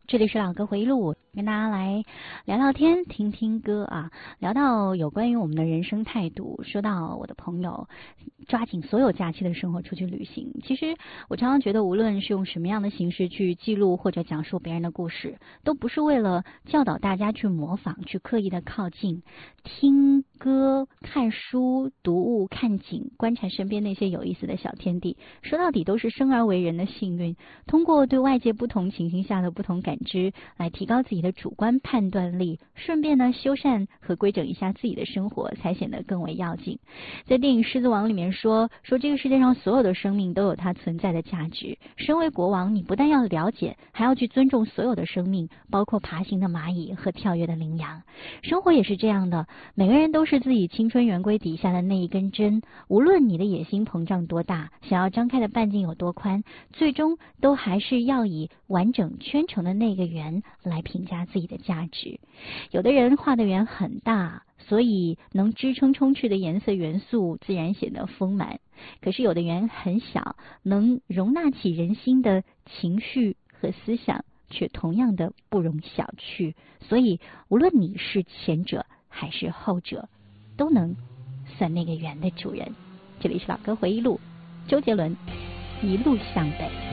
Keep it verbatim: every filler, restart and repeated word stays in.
这里是老歌回忆录，跟大家来聊聊天，听听歌啊。聊到有关于我们的人生态度，说到我的朋友抓紧所有假期的生活出去旅行。其实我常常觉得，无论是用什么样的形式去记录或者讲述别人的故事，都不是为了教导大家去模仿，去刻意的靠近。听歌、看书、读物、看景，观察身边那些有意思的小天地，说到底都是生而为人的幸运。通过对外界不同情形下的不同感知，来提高自己的主观判断力，顺便呢修缮和规整一下自己的生活，才显得更为要紧。在电影《狮子王》里面说，说这个世界上所有的生命都有它存在的价值。身为国王，你不但要了解，还要去尊重所有的生命，包括爬行的蚂蚁和跳跃的羚羊。生活也是这样的，每个人都是自己青春圆规底下的那一根针，无论你的野心膨胀多大，想要张开的半径有多宽，最终都还是要以完整圈成的那个圆来评价自己的价值。有的人画的圆很大，所以能支撑充斥的颜色元素自然显得丰满，可是有的圆很小，能容纳起人心的情绪和思想，却同样的不容小觑。所以无论你是前者还是后者，都能算那个圆的主人。这里是老歌回忆录，周杰伦，一路向北。